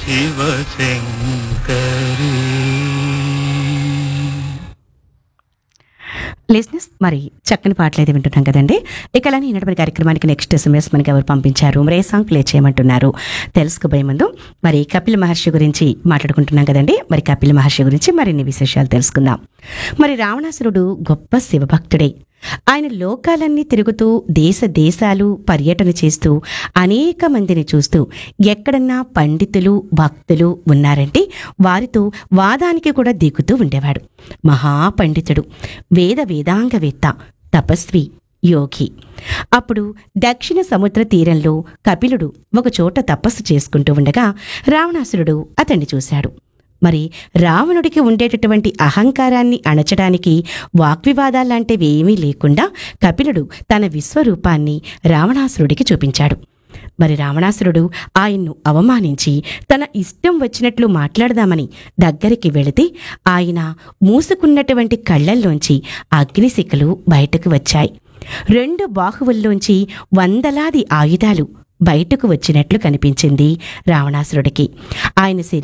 శివశంకరీ. లిజినెస్ మరి చక్కని పాటలు అయితే వింటున్నాం కదండి. ఇక అలానే ఈనాటి కార్యక్రమానికి నెక్స్ట్ ఎస్ఎంఎస్ మనకి ఎవరు పంపించారు, మరే సాంగ్ ప్లే చేయమంటున్నారు తెలుసుకోబోయే ముందు మరి కపిల మహర్షి గురించి మాట్లాడుకుంటున్నాం కదండి. మరి కపిల మహర్షి గురించి మరిన్ని విశేషాలు తెలుసుకుందాం. మరి రావణాసురుడు గొప్ప శివభక్తుడే. ఆయన లోకాలన్నీ తిరుగుతూ దేశ దేశాలు పర్యటన చేస్తూ అనేక మందిని చూస్తూ ఎక్కడన్నా పండితులు భక్తులు ఉన్నారంటే వారితో వాదానికి కూడా దిగుతూ ఉండేవాడు. మహాపండితుడు, వేదాంగవేత్త, తపస్వి, యోగి. అప్పుడు దక్షిణ సముద్ర తీరంలో కపిలుడు ఒకచోట తపస్సు చేసుకుంటూ ఉండగా రావణాసురుడు అతన్ని చూశాడు. మరి రావణుడికి ఉండేటటువంటి అహంకారాన్ని అణచడానికి వాగ్వివాదాలంటివి ఏమీ లేకుండా కపిలుడు తన విశ్వరూపాన్ని రావణాసురుడికి చూపించాడు. మరి రావణాసురుడు ఆయన్ను అవమానించి తన ఇష్టం వచ్చినట్లు మాట్లాడదామని దగ్గరికి వెళితే ఆయన మూసుకున్నటువంటి కళ్ళల్లోంచి అగ్నిశిఖలు బయటకు వచ్చాయి. 2 బాహువుల్లోంచి వందలాది ఆయుధాలు బయటకు వచ్చినట్లు కనిపించింది రావణాసురుడికి. ఆయన